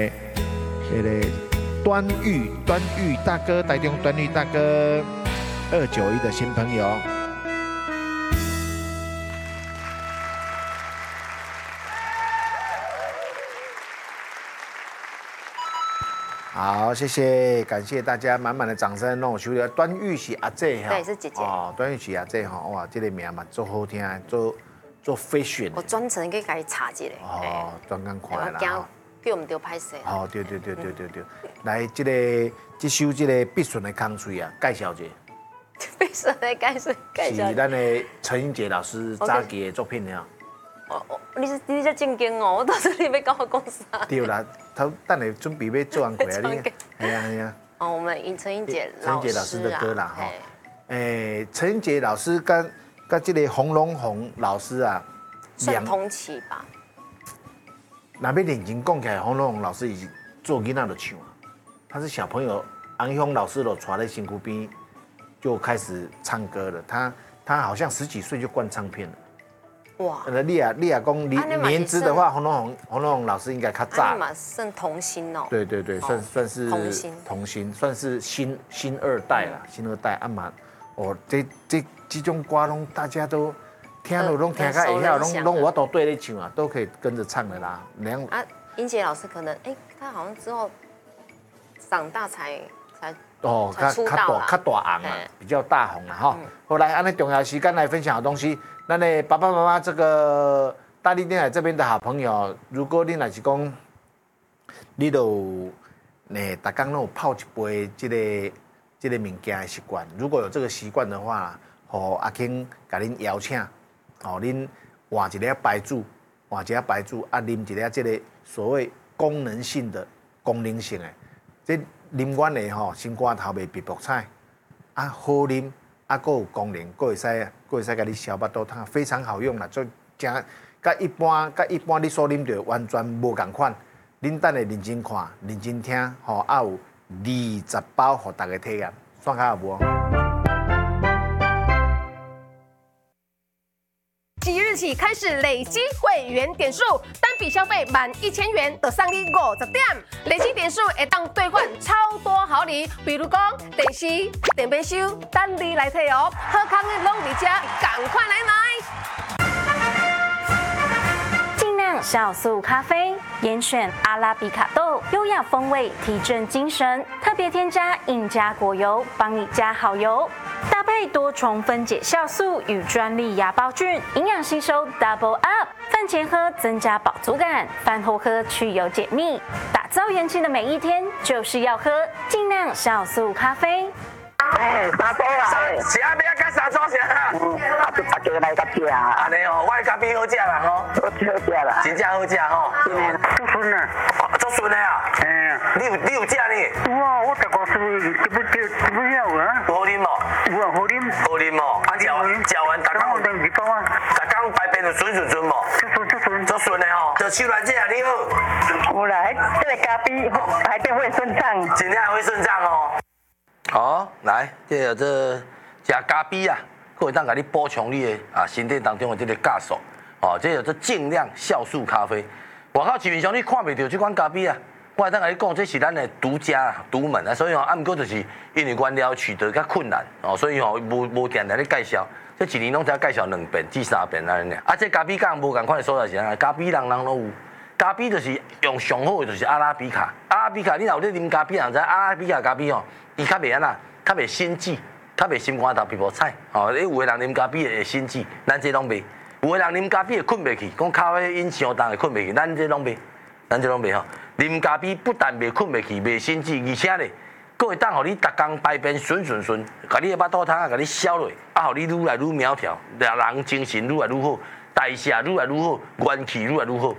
这个端玉大哥，台中端玉大哥291的新朋友。好，谢谢，感谢大家满满的掌声。那我求的端玉是阿姐哈， 对，是姐姐。 哦，端玉是阿姐哈，哇，这个名嘛做好听，做 fashion。 我专程去给你查一下。 哦，专工看啦。 叫唔对歹势。 哦，对。来，这首必顺的空嘴啊，介绍一下。 必顺的介绍。 是咱的陈英杰老师早期的作品呀。 你这正经哦，我到时你要跟我讲啥？ 对啦，他等下准备要做完过啊，你。系啊。 哦，我们陈英杰老师的歌啦哈。陈英杰老师跟这个洪龙宏老师啊， 算同期吧。 那要认真讲起来，洪龙宏老师已经做囡仔就唱啊，他是小朋友，安雄老师就带在身躯边就开始唱歌了。他好像10几岁就灌唱片了。哇！你啊讲年资的话，洪龙宏老师应该较早。 嘛算童星哦。对， 算是童星，算是新二代啦，新二代啊嘛。哦，这种歌拢大家都听了，拢听个会晓，拢我都对咧唱啊，都可以跟着唱的啦。 英杰老师可能他好像之后长大才哦，较大红啊，比较大红了哈。后来按那重要时间来分享的东西，那呢爸爸妈妈这个大力电台这边的好朋友，如果你若是讲，你都大家都有泡一杯这个物件的习惯，如果有这个习惯的话，和阿庆甲恁邀请，哦，恁换一个白酒，啊，啉一个这个所谓功能性的、功能性的，这。啉完的吼，心肝头袂变薄菜，啊好啉，啊佫有功能，佫会使甲你消巴肚汤，非常好用啦。就正甲一般你所啉到完全无共款。恁等下认真看，认真听，吼，啊有20包互大家体验，算较有无？ 即日起开始累积会员点数，单笔消费满1000元就送你50点，累积点数会当兑换超多好礼，比如讲电视、电杯收，等你来摕哦。好康的拢伫遮，赶快来买！ 尽量酵素咖啡，严选阿拉比卡豆，优雅风味，提振精神。特别添加印加果油，帮你加好油。搭配多重分解酵素与专利芽孢菌，营养吸收 double up。饭前喝增加饱足感，饭后喝去油解腻，打造元气的每一天就是要喝尽量酵素咖啡。 三组啦，是阿要甲三组啥？就大家来甲食。安尼哦，我的咖啡好食啦吼，好食啦，真正好食吼。足顺啊，足顺的啊。你有食呢？有啊，我逐个是这不晓啊。好啉无？有啊，好啉。好啉哦，啊食完逐工有2包啊，逐工排便就顺顺。足顺的吼，就手来这啊，你好。有啦，这个咖啡排便会顺畅。真正会顺畅哦。好，来，这食咖啡啊，可会当甲你补充你的身体当中的这个酵素。哦，这尽量酵素咖啡。外口市面上你看袂到这款咖啡啊，我会当甲你讲，这是咱的独家独门啊。所以啊，毋过就是因为原料取得较困难哦，所以无定定咧介绍。这一年拢只介绍2遍至3遍安尼。啊，这咖啡讲无共款的所在是安，咖啡人都有。咖啡就是用上好的，就是阿拉比卡。阿拉比卡，你若有咧啉咖啡，人知阿拉比卡咖啡哦，伊较袂安那，较袂心悸，较袂心肝头皮肤菜。哦，你有的人啉咖啡会心悸，咱这拢袂。有的人啉咖啡会困袂去，讲咖啡因伤重会困袂去，咱这拢袂吼。啉咖啡不但袂困袂去，袂心悸，而且咧，佫会当互你逐工排便顺，甲你的巴肚汤甲你消落，啊，互你愈来愈苗条，人精神愈来愈好，代谢愈来愈好，元气愈来愈好。